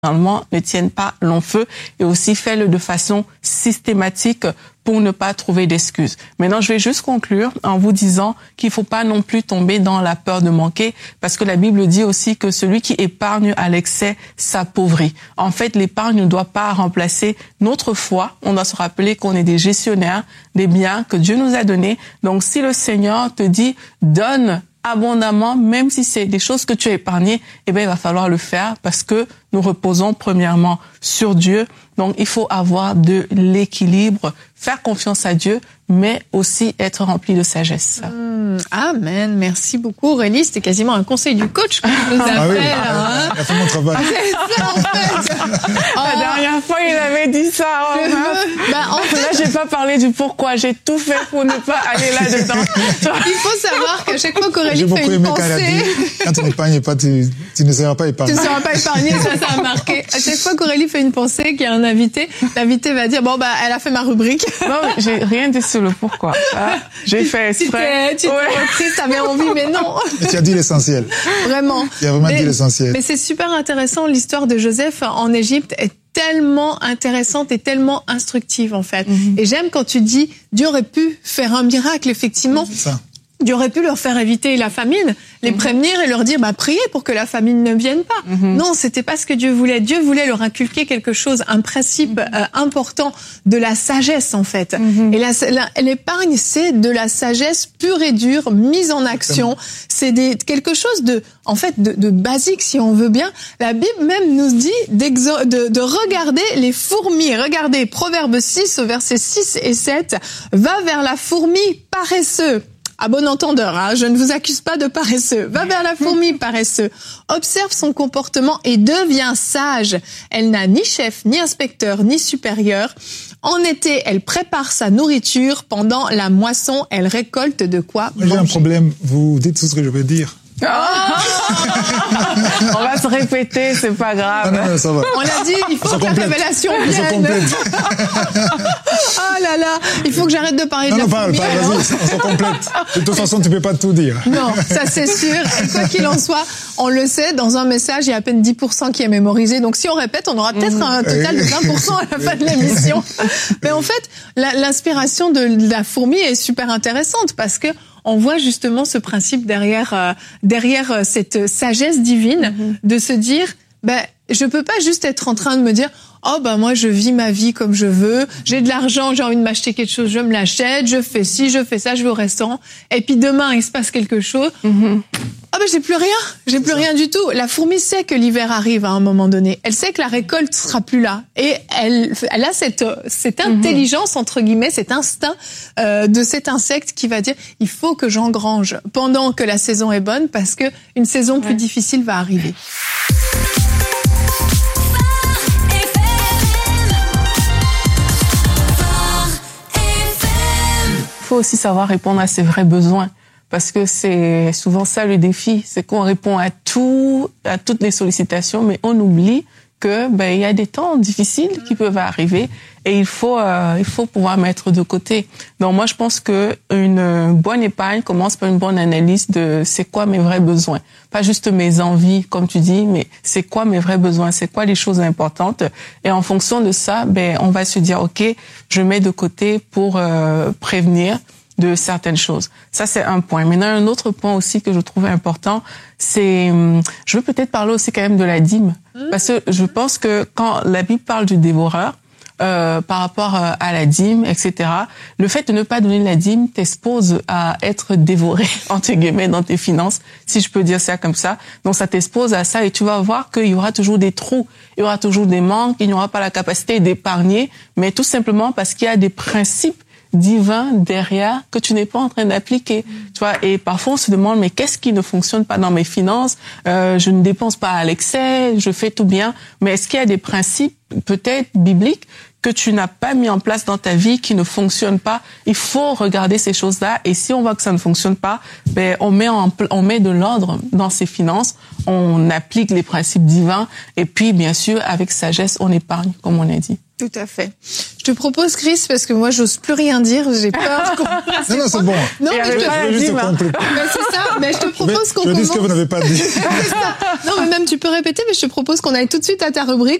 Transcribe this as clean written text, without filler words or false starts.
généralement ne tiennent pas long feu, et aussi fais-le de façon systématique pour ne pas trouver d'excuses. Maintenant, je vais juste conclure en vous disant qu'il faut pas non plus tomber dans la peur de manquer, parce que la Bible dit aussi que celui qui épargne à l'excès s'appauvrit. En fait, l'épargne ne doit pas remplacer notre foi. On doit se rappeler qu'on est des gestionnaires des biens que Dieu nous a donnés. Donc, si le Seigneur te dit « donne », abondamment, même si c'est des choses que tu as épargnées, eh bien, il va falloir le faire parce que nous reposons premièrement sur Dieu. Donc, il faut avoir de l'équilibre, faire confiance à Dieu, mais aussi être rempli de sagesse. Amen. Merci beaucoup, Aurélie. C'était quasiment un conseil du coach que tu nous as fait. Oui, il a fait mon travail. C'est ça, en fait. La dernière fois, il avait dit ça. En fait, là, j'ai pas parlé du pourquoi. J'ai tout fait pour ne pas aller là-dedans. Il faut savoir qu'à chaque fois qu'Aurélie J'ai fait beaucoup une aimé pensée... quand elle a dit, quand tu n'épargnes pas, tu ne seras pas épargné. Tu ne seras pas épargné, ça a marqué. À chaque fois qu'Aurélie fait une pensée, qu'il y a un invité, l'invité va dire, elle a fait ma rubrique. Non, j'ai rien dit sur le pourquoi. J'ai fait exprès. Tu t'es reprise, t'avais envie, mais non. Mais tu as dit l'essentiel. Vraiment. Tu as vraiment dit l'essentiel. Mais c'est super intéressant, l'histoire de Joseph en Égypte est tellement intéressante et tellement instructive, en fait. Et j'aime quand tu dis, Dieu aurait pu faire un miracle, effectivement. C'est ça. Dieu aurait pu leur faire éviter la famine, les prévenir et leur dire, priez pour que la famine ne vienne pas. Non, c'était pas ce que Dieu voulait. Dieu voulait leur inculquer quelque chose, un principe important de la sagesse, en fait. Et l'épargne, c'est de la sagesse pure et dure, mise en action. C'est quelque chose de basique, si on veut bien. La Bible même nous dit de regarder les fourmis. Regardez, Proverbe 6, au verset 6 et 7. Va vers la fourmi paresseux. À bon entendeur, je ne vous accuse pas de paresseux. Va vers la fourmi paresseux. Observe son comportement et deviens sage. Elle n'a ni chef, ni inspecteur, ni supérieur. En été, elle prépare sa nourriture. Pendant la moisson, elle récolte de quoi manger. J'ai un problème. Vous dites tout ce que je veux dire. On va se répéter, c'est pas grave. Non, ça va. On l'a dit, il faut que la révélation vienne. Oh là là, il faut que j'arrête de parler de la fourmi. Vas-y, on se complète. De toute façon, tu peux pas tout dire. Non, ça c'est sûr. Et quoi qu'il en soit, on le sait, dans un message, il y a à peine 10% qui est mémorisé. Donc si on répète, on aura peut-être un total de 20% à la fin de l'émission. Mais en fait, l'inspiration de la fourmi est super intéressante parce que on voit justement ce principe derrière cette sagesse divine de se dire, je peux pas juste être en train de me dire, moi je vis ma vie comme je veux, j'ai de l'argent, j'ai envie de m'acheter quelque chose, je me l'achète, je fais ci, je fais ça, je vais au restaurant, et puis demain il se passe quelque chose. J'ai plus rien du tout. La fourmi sait que l'hiver arrive à un moment donné. Elle sait que la récolte sera plus là. Et elle a cette intelligence, entre guillemets, cet instinct de cet insecte qui va dire, il faut que j'engrange pendant que la saison est bonne parce que une saison plus difficile va arriver. Il faut aussi savoir répondre à ses vrais besoins. Parce que c'est souvent ça le défi, c'est qu'on répond à toutes les sollicitations, mais on oublie que il y a des temps difficiles qui peuvent arriver et il faut pouvoir mettre de côté. Donc moi je pense que une bonne épargne commence par une bonne analyse de c'est quoi mes vrais besoins, pas juste mes envies comme tu dis, mais c'est quoi mes vrais besoins, c'est quoi les choses importantes et en fonction de ça, on va se dire OK, je mets de côté pour prévenir de certaines choses. Ça, c'est un point. Maintenant, un autre point aussi que je trouvais important, c'est, je veux peut-être parler aussi quand même de la dîme. Parce que je pense que quand la Bible parle du dévoreur, par rapport à la dîme, etc., le fait de ne pas donner la dîme t'expose à être dévoré, entre guillemets, dans tes finances, si je peux dire ça comme ça. Donc, ça t'expose à ça et tu vas voir qu'il y aura toujours des trous, il y aura toujours des manques, il n'y aura pas la capacité d'épargner, mais tout simplement parce qu'il y a des principes divin derrière que tu n'es pas en train d'appliquer, tu vois. Et parfois on se demande mais qu'est-ce qui ne fonctionne pas dans mes finances, je ne dépense pas à l'excès, je fais tout bien, mais est-ce qu'il y a des principes peut-être bibliques que tu n'as pas mis en place dans ta vie qui ne fonctionnent pas? Il faut regarder ces choses-là et si on voit que ça ne fonctionne pas, on met de l'ordre dans ses finances, on applique les principes divins et puis bien sûr avec sagesse on épargne comme on a dit. Tout à fait. Je te propose, Chris, parce que moi, j'ose plus rien dire. J'ai peur qu'on... Non, c'est bon. Non, mais Je vais juste compléter. c'est ça. Mais je te propose qu'on Je dis commence... ce que vous n'avez pas dit. C'est ça. Non, mais même tu peux répéter, mais je te propose qu'on aille tout de suite à ta rubrique.